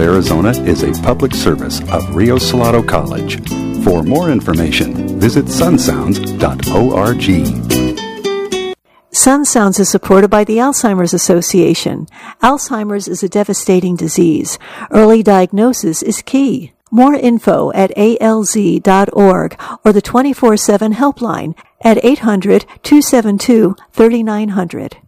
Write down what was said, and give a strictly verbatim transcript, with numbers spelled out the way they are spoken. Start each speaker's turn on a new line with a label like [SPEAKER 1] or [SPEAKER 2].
[SPEAKER 1] Arizona is a public service of Rio Salado College. For more information, visit sun sounds dot org.
[SPEAKER 2] Sun Sounds is supported by the Alzheimer's Association. Alzheimer's is a devastating disease. Early diagnosis is key. More info at A L Z dot org or the twenty-four seven helpline at eight hundred, two seven two, three nine zero zero.